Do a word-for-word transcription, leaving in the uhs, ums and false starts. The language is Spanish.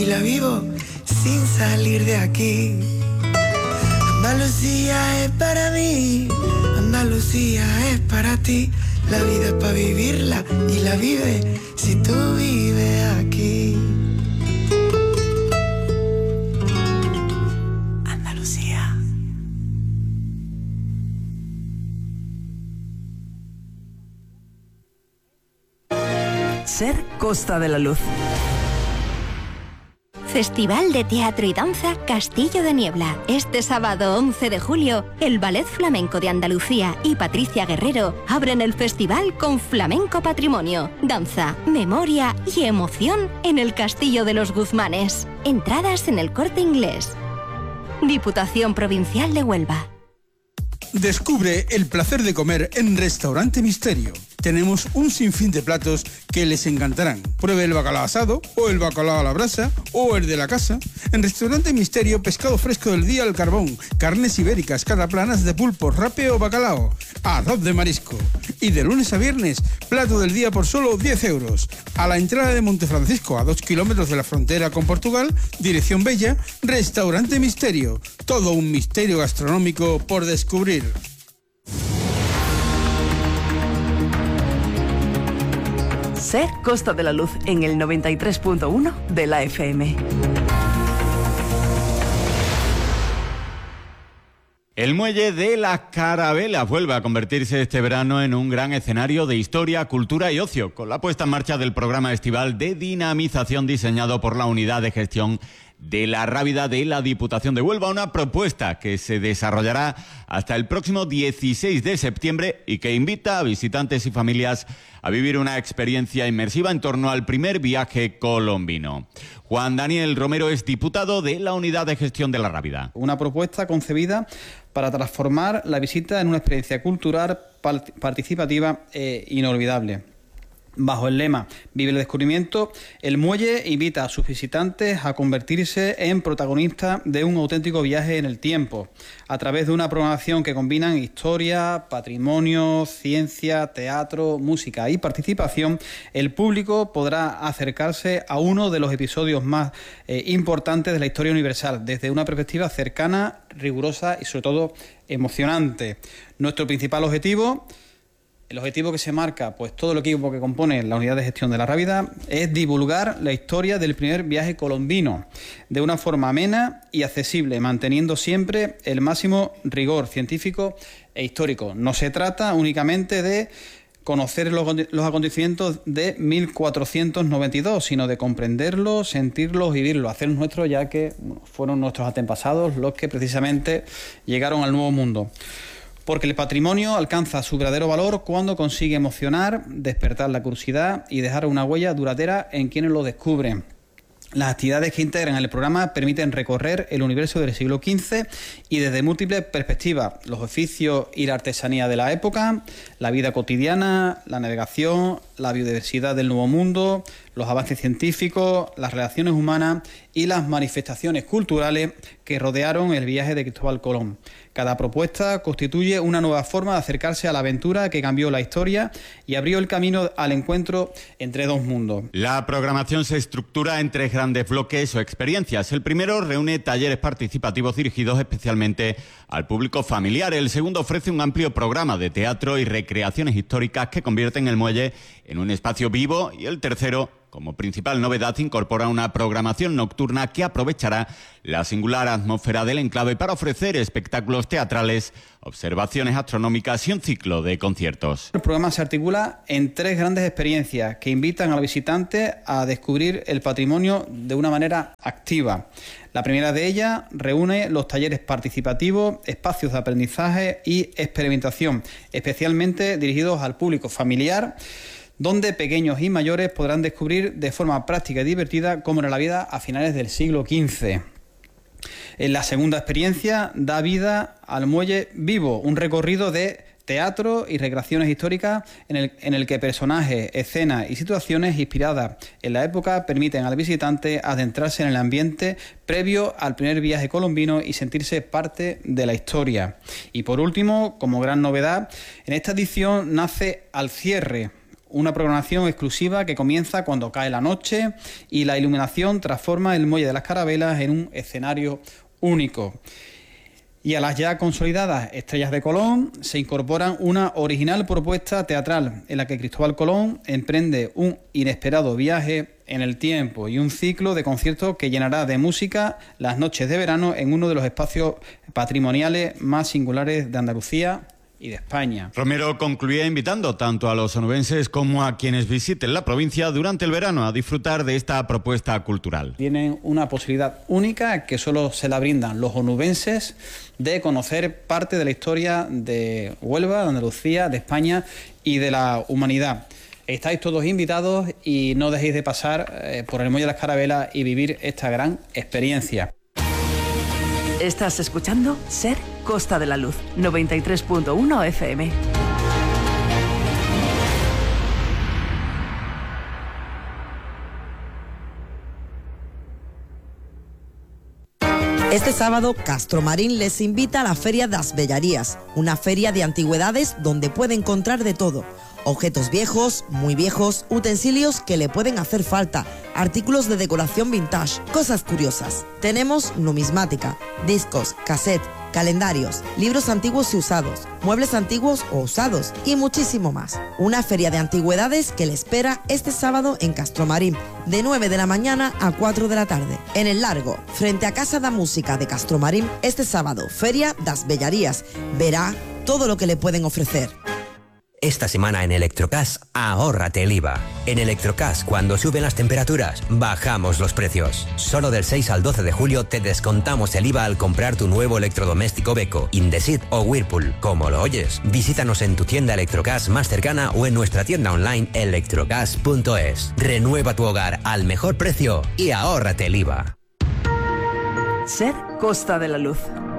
y la vivo sin salir de aquí. Andalucía es para mí, Andalucía es para ti. La vida es para vivirla y la vive si tú vives aquí. Andalucía. Ser Costa de la Luz. Festival de Teatro y Danza Castillo de Niebla. Este sábado once de julio, el Ballet Flamenco de Andalucía y Patricia Guerrero abren el festival con Flamenco Patrimonio, danza, memoria y emoción en el Castillo de los Guzmanes. Entradas en el Corte Inglés. Diputación Provincial de Huelva. Descubre el placer de comer en Restaurante Misterio. Tenemos un sinfín de platos que les encantarán. Pruebe el bacalao asado, o el bacalao a la brasa, o el de la casa. En Restaurante Misterio, pescado fresco del día al carbón, carnes ibéricas, cataplanas de pulpo, rape o bacalao, arroz de marisco. Y de lunes a viernes, plato del día por solo diez euros. A la entrada de Montefrancisco, a dos kilómetros de la frontera con Portugal, dirección Bella, Restaurante Misterio. Todo un misterio gastronómico por descubrir. Ser Costa de la Luz en el noventa y tres punto uno de la F M. El muelle de las Carabelas vuelve a convertirse este verano en un gran escenario de historia, cultura y ocio, con la puesta en marcha del programa estival de dinamización diseñado por la Unidad de Gestión de la Rábida de la Diputación de Huelva, una propuesta que se desarrollará hasta el próximo dieciséis de septiembre y que invita a visitantes y familias a vivir una experiencia inmersiva en torno al primer viaje colombino. Juan Daniel Romero es diputado de la Unidad de Gestión de la Rábida. Una propuesta concebida para transformar la visita en una experiencia cultural participativa e inolvidable. Bajo el lema Vive el descubrimiento, el muelle invita a sus visitantes a convertirse en protagonistas de un auténtico viaje en el tiempo, a través de una programación que combina historia, patrimonio, ciencia, teatro, música y participación. El público podrá acercarse a uno de los episodios más eh, importantes de la historia universal, desde una perspectiva cercana, rigurosa y sobre todo emocionante. Nuestro principal objetivo... El objetivo que se marca, pues todo el equipo que compone la Unidad de Gestión de la Rábida, es divulgar la historia del primer viaje colombino de una forma amena y accesible, manteniendo siempre el máximo rigor científico e histórico. No se trata únicamente de conocer los, los acontecimientos de mil cuatrocientos noventa y dos, sino de comprenderlos, sentirlos, vivirlos, hacerlos nuestros, ya que bueno, fueron nuestros antepasados los que precisamente llegaron al Nuevo Mundo. Porque el patrimonio alcanza su verdadero valor cuando consigue emocionar, despertar la curiosidad y dejar una huella duradera en quienes lo descubren. Las actividades que integran el programa permiten recorrer el universo del siglo quince y desde múltiples perspectivas: los oficios y la artesanía de la época, la vida cotidiana, la navegación, la biodiversidad del Nuevo Mundo, los avances científicos, las relaciones humanas y las manifestaciones culturales que rodearon el viaje de Cristóbal Colón. Cada propuesta constituye una nueva forma de acercarse a la aventura que cambió la historia y abrió el camino al encuentro entre dos mundos. La programación se estructura en tres grandes bloques o experiencias. El primero reúne talleres participativos dirigidos especialmente al público familiar. El segundo ofrece un amplio programa de teatro y recreaciones históricas que convierten el muelle en un espacio vivo. Y el tercero, como principal novedad, incorpora una programación nocturna que aprovechará la singular atmósfera del enclave para ofrecer espectáculos teatrales, observaciones astronómicas y un ciclo de conciertos. El programa se articula en tres grandes experiencias que invitan al visitante a descubrir el patrimonio de una manera activa. La primera de ellas reúne los talleres participativos, espacios de aprendizaje y experimentación, especialmente dirigidos al público familiar, donde pequeños y mayores podrán descubrir de forma práctica y divertida cómo era la vida a finales del siglo quince. En la segunda experiencia da vida al muelle vivo, un recorrido de teatro y recreaciones históricas en el, en el que personajes, escenas y situaciones inspiradas en la época permiten al visitante adentrarse en el ambiente previo al primer viaje colombino y sentirse parte de la historia. Y por último, como gran novedad, en esta edición nace Al Cierre, una programación exclusiva que comienza cuando cae la noche y la iluminación transforma el Muelle de las Carabelas en un escenario único. Y a las ya consolidadas Estrellas de Colón se incorporan una original propuesta teatral en la que Cristóbal Colón emprende un inesperado viaje en el tiempo y un ciclo de conciertos que llenará de música las noches de verano en uno de los espacios patrimoniales más singulares de Andalucía y de España. Romero concluía invitando tanto a los onubenses como a quienes visiten la provincia durante el verano a disfrutar de esta propuesta cultural. Tienen una posibilidad única que solo se la brindan los onubenses de conocer parte de la historia de Huelva, de Andalucía, de España y de la humanidad. Estáis todos invitados y no dejéis de pasar eh, por el Muelle de las Carabelas y vivir esta gran experiencia. Estás escuchando Ser Costa de la Luz, noventa y tres punto uno F M. Este sábado, Castromarín les invita a la Feria das Bellarías, una feria de antigüedades donde puede encontrar de todo. Objetos viejos, muy viejos, utensilios que le pueden hacer falta, artículos de decoración vintage, cosas curiosas. Tenemos numismática, discos, cassette, calendarios, libros antiguos y usados, muebles antiguos o usados y muchísimo más. Una feria de antigüedades que le espera este sábado en Castromarín, de nueve de la mañana a cuatro de la tarde. En el Largo, frente a Casa da Música de Castromarín, este sábado, Feria das Bellarías. Verá todo lo que le pueden ofrecer. Esta semana en Electrocas, ahórrate el I V A. En Electrocas, cuando suben las temperaturas, bajamos los precios. Solo del seis al doce de julio te descontamos el I V A al comprar tu nuevo electrodoméstico Beko, Indesit o Whirlpool. ¿Cómo lo oyes? Visítanos en tu tienda Electrocas más cercana o en nuestra tienda online electrocas punto es. Renueva tu hogar al mejor precio y ahórrate el I V A. Ser Costa de la Luz.